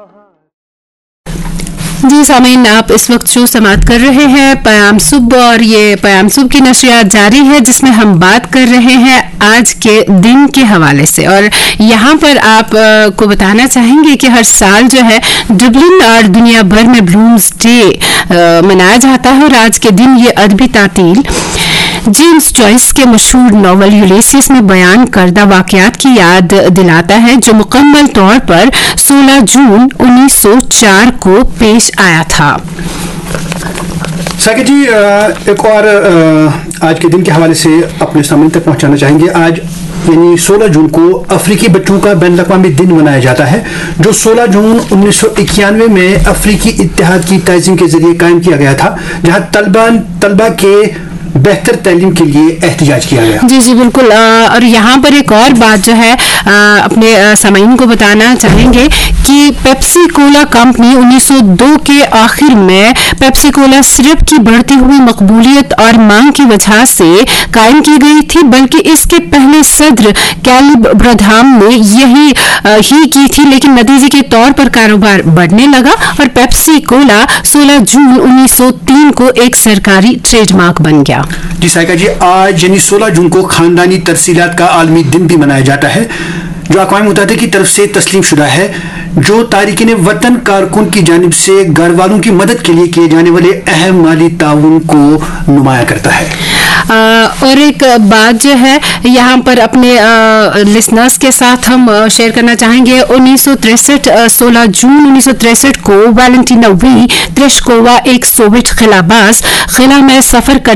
जी सामीन, आप इस वक्त शो समाप्त कर रहे हैं पयाम सुबह, और ये पयाम सुबह की नशरियात जारी है जिसमें हम बात कर रहे हैं आज के दिन के हवाले से। और यहाँ पर आप को बताना चाहेंगे कि हर साल जो है डबलिन और दुनिया भर में ब्लूम्स डे मनाया जाता है, और आज के दिन ये अदबी तातील जेम्स जॉयस के मशहूर नॉवल यूलिसिस में बयान करदा वाकयात की याद दिलाता है, जो मुकम्मल तौर पर 16 जून 1904 को पेश आया था। साकिब जी, एक और आज के दिन के हवाले से अपने सामने तक पहुंचाना चाहेंगे। आज यानी 16 जून को अफ्रीकी बच्चों का बैन अवी दिन मनाया जाता है, जो 16 जून 1991 में अफ्रीकी इत्तेहाद की तंजीम के जरिए कायम किया गया था, जहां तलबा के बेहतर तालीम के लिए एहतजाज किया गया। जी जी बिल्कुल। और यहाँ पर एक और बात जो है अपने सामीन को बताना चाहेंगे कि पेप्सी कोला कंपनी 1902 के आखिर में पेप्सी कोला सिरप की बढ़ती हुई मकबूलियत और मांग की वजह से कायम की गई थी, बल्कि इसके पहले सदर कैलिब ब्रधाम ने यही की थी, लेकिन नतीजे के तौर पर कारोबार बढ़ने लगा और पेप्सी कोला 16 जून 1903 को एक सरकारी ट्रेडमार्क बन गया। जी साइका जी, आज यानी 16 जून को खानदानी तरसीलात का आलमी दिन भी मनाया जाता है, जो अक़वाम मुत्तहिदा की तरफ से तस्लीम शुदा है, जो तारिकीन वतन कारकुन की जानिब से घर वालों की मदद के लिए किए जाने वाले अहम माली ताउन को नुमाया करता है। और एक बात जो है यहाँ पर अपने लिसनर्स के साथ हम शेयर करना चाहेंगे। 16 जून 1963 को वैलेंटिना वी त्रेशकोवा एक सोवियत खिलाबाज खिला में सफर